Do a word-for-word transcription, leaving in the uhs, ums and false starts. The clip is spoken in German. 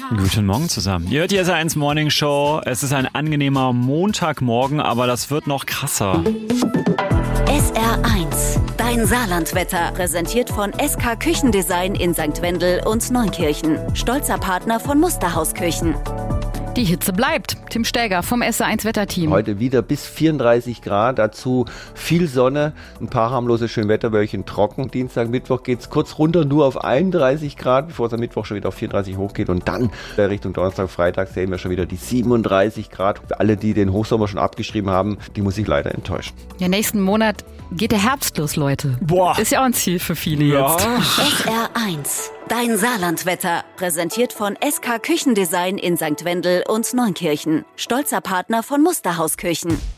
Guten Morgen zusammen. Ihr hört die S R eins Morning Show. Es ist ein angenehmer Montagmorgen, aber das wird noch krasser. S R eins, dein Saarlandwetter, präsentiert von S K Küchendesign in Sankt Wendel und Neunkirchen. Stolzer Partner von Musterhausküchen. Die Hitze bleibt. Tim Stäger vom S R eins Wetterteam. Heute wieder bis vierunddreißig Grad, dazu viel Sonne, ein paar harmlose Schönwetterwölkchen trocken. Dienstag, Mittwoch geht es kurz runter, nur auf einunddreißig Grad, bevor es am Mittwoch schon wieder auf vierunddreißig hochgeht. Und dann Richtung Donnerstag, Freitag sehen wir schon wieder die siebenunddreißig Grad. Alle, die den Hochsommer schon abgeschrieben haben, die muss ich leider enttäuschen. Ja, nächsten Monat geht der Herbst los, Leute. Boah. Ist ja auch ein Ziel für viele Ja. jetzt. S R eins, dein Saarlandwetter, präsentiert von S K Küchendesign in Sankt Wendel und Neunkirchen. Stolzer Partner von Musterhausküchen.